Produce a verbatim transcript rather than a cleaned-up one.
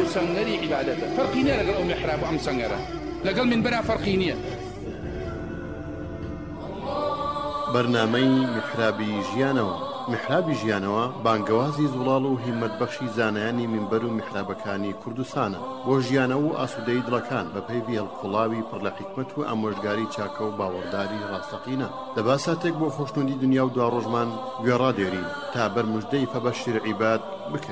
سنگری عبادته فرقی نییە لەگەڵ ئەو میحراب و ئەم سەنگەرە لەگەڵ منبەرە فەرقی نییە. بەرنامەی میحرابی ژیانەوە. میحرابی ژیانەوە بانگەوازی زوڵاڵ و هیممەتبەخشی زانایانی منبەر و میحرابەکانی کوردستانە بۆ ژیانەوە و ئاسوودەی دڵەکان بە پەیوی هەڵقوڵاوی پڕ لە حیکمەت و ئامۆژگاری چاکە و باوەڕداری ڕاستەقینە. دەبا ساتێک بۆ خۆشنودی دنیا و دواڕۆژمان گوێڕادێرین تا بەرموژدەی فەبەشیر عیباد بکەین.